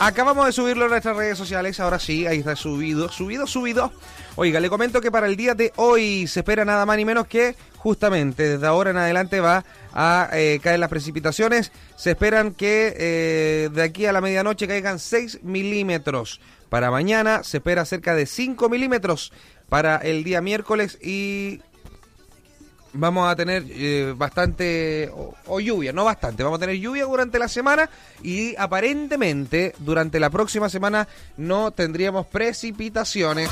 Acabamos de subirlo en nuestras redes sociales, ahora sí, ahí está subido. Oiga, le comento que para el día de hoy se espera nada más ni menos que justamente desde ahora en adelante va a caer las precipitaciones. Se esperan que de aquí a la medianoche caigan 6 milímetros. Para mañana se espera cerca de 5 milímetros para el día miércoles y vamos a tener bastante, o lluvia, no bastante, vamos a tener lluvia durante la semana y aparentemente durante la próxima semana no tendríamos precipitaciones.